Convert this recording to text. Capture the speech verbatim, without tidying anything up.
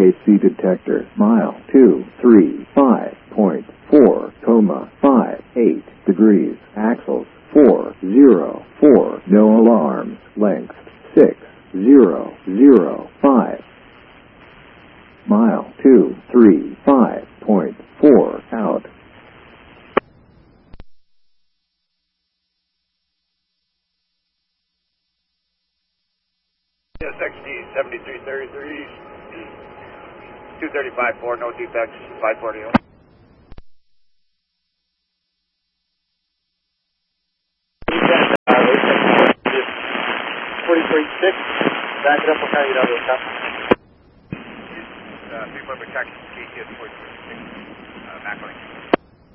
K C detector. Mile two three five point four, coma five eight degrees. Axles four zero four. No alarms. Length six zero zero five. Mile two three five point four out. Yes, X D seventy-three thirty-three, two thirty-five four, no defects, five forty. forty-three six, back it up, we'll carry it over, stop. Uh, three member taxi, G T S forty-three six, uh, back on.